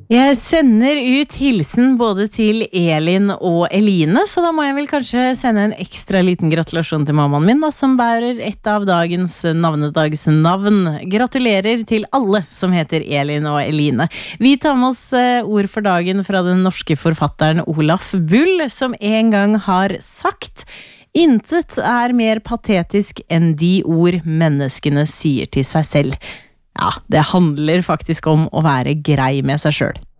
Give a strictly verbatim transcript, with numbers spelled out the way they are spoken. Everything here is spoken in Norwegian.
Jeg sender ut hilsen både til Elin og Eline, så da må jeg vel kanskje sende en ekstra liten gratulasjon til mammaen min, da, som bærer et av dagens navnedagsnavn. Gratulerer til alle som heter Elin og Eline. Vi tar med oss ord for dagen fra den norske forfatteren Olaf Bull, som en gang har sagt: intet er mer patetisk enn de ord menneskene sier til seg selv. Ja, det handler faktisk om å være grei med seg selv.